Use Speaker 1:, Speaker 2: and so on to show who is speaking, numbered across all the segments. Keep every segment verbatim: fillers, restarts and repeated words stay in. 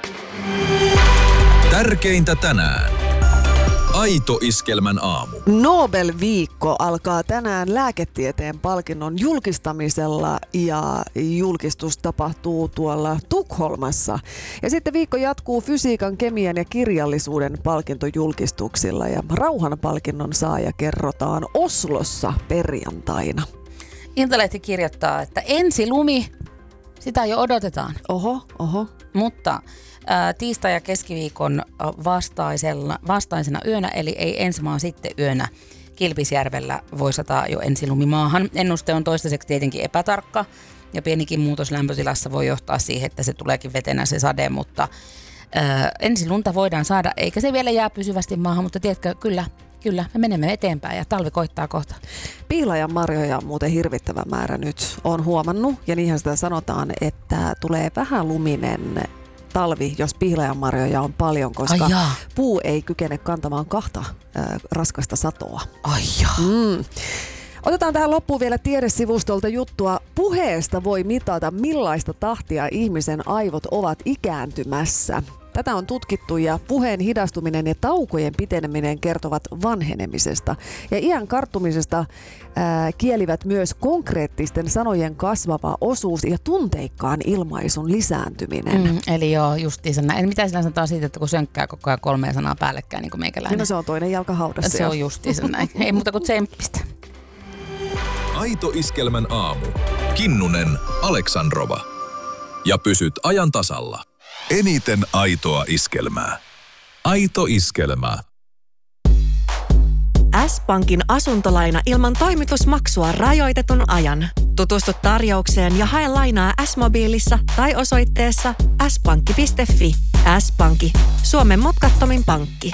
Speaker 1: Tärkeintä tänään. Aito Iskelmän aamu.
Speaker 2: Nobel-viikko alkaa tänään lääketieteen palkinnon julkistamisella ja julkistus tapahtuu tuolla Tukholmassa. Ja sitten viikko jatkuu fysiikan, kemian ja kirjallisuuden palkintojulkistuksilla ja rauhanpalkinnon saaja kerrotaan Oslossa perjantaina.
Speaker 3: Iltalehti kirjoittaa, että ensi lumi, sitä jo odotetaan.
Speaker 2: Oho, oho.
Speaker 3: Mutta ää, tiistai- ja keskiviikon vastaisella, vastaisena yönä, eli ei ensi maan sitten yönä, Kilpisjärvellä voi sataa jo ensilumi maahan. Ennuste on toistaiseksi tietenkin epätarkka ja pienikin muutos lämpötilassa voi johtaa siihen, että se tuleekin vetenä se sade, mutta ää, ensilunta voidaan saada, eikä se vielä jää pysyvästi maahan, mutta tiedätkö, kyllä, kyllä, me menemme eteenpäin ja talvi koittaa kohta.
Speaker 2: Pihlajan marjoja on muuten hirvittävä määrä nyt, olen huomannut, ja niinhän sitä sanotaan, että tulee vähän luminen talvi, jos pihlajanmarjoja on paljon, koska puu ei kykene kantamaan kahta äh, raskasta satoa.
Speaker 3: Ai jaa.
Speaker 2: Mm. Otetaan tähän loppuun vielä tiedesivustolta juttua. Puheesta voi mitata, millaista tahtia ihmisen aivot ovat ikääntymässä. Tätä on tutkittu ja puheen hidastuminen ja taukojen piteneminen kertovat vanhenemisesta. Ja iän karttumisesta ää, kielivät myös konkreettisten sanojen kasvava osuus ja tunteikkaan ilmaisun lisääntyminen.
Speaker 3: Mm, eli joo, justiinsa näin. Mitä sillä sanotaan siitä, että kun sönkkää koko ajan kolmea sanaa päällekkäin, niin kuin meikäläinen?
Speaker 2: No se on toinen jalka haudassa.
Speaker 3: Se on justiinsa näin. Ei muuta kuin tsemppistä.
Speaker 1: Aito Iskelmän aamu. Kinnunen, Aleksandrova. Ja pysyt ajan tasalla. Eniten aitoa iskelmää. Aito Iskelmä.
Speaker 4: S-Pankin asuntolaina ilman toimitusmaksua rajoitetun ajan. Tutustu tarjoukseen ja hae lainaa S-mobiilissa tai osoitteessa s pankki piste f i. S-Pankki. Suomen mutkattomin pankki.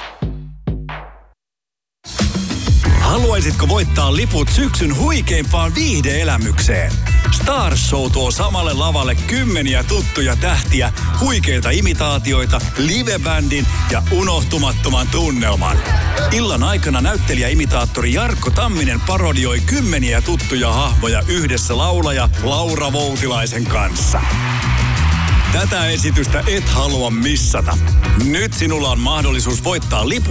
Speaker 5: Haluaisitko voittaa liput syksyn huikeimpaan viihde-elämykseen? Stars Show tuo samalle lavalle kymmeniä tuttuja tähtiä, huikeita imitaatioita, livebändin ja unohtumattoman tunnelman. Illan aikana näyttelijäimitaattori Jarkko Tamminen parodioi kymmeniä tuttuja hahmoja yhdessä laulaja Laura Voutilaisen kanssa. Tätä esitystä et halua missata. Nyt sinulla on mahdollisuus voittaa liput